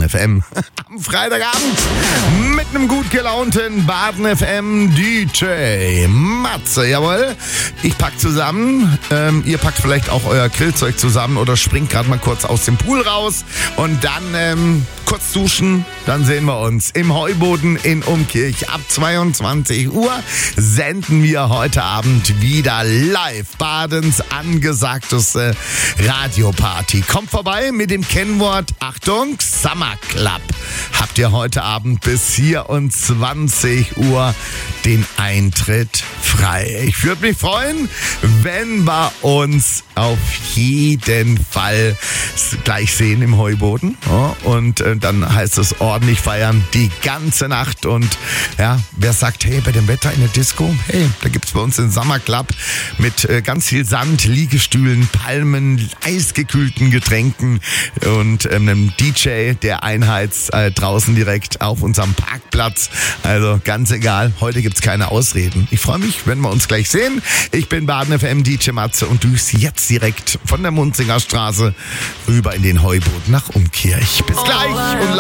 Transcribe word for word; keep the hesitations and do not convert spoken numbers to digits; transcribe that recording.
F M. Am Freitagabend mit einem gut gelaunten Baden F M D J Matze, jawohl. Ich pack zusammen, ähm, ihr packt vielleicht auch euer Grillzeug zusammen oder springt gerade mal kurz aus dem Pool raus und dann ähm, kurz duschen, dann sehen wir uns im Heuboden in Umkirch. Ab zweiundzwanzig Uhr senden wir heute Abend wieder live Badens angesagteste Radioparty. Kommt vorbei mit dem Kennwort, Achtung, Summer Club. Habt ihr heute Abend bis vierundzwanzig Uhr den Eintritt frei. Ich würde mich freuen, wenn wir uns auf jeden Fall gleich sehen im Heuboden. Ja, und äh, dann heißt es ordentlich feiern die ganze Nacht. Und ja, wer sagt, hey, bei dem Wetter in der Disco, hey, da gibt's bei uns den Summer Club mit äh, ganz viel Sand, Liegestühlen, Palmen, eisgekühlten Getränken und ähm, einem D J, der einheizt äh, draußen direkt auf unserem Parkplatz. Also ganz egal, heute gibt's keine Ausreden. Ich freue mich, wenn wir uns gleich sehen. Ich bin Baden F M D J Matze und düse jetzt direkt von der Munzinger Straße rüber in den Heuboden nach Umkirch. Bis gleich. Und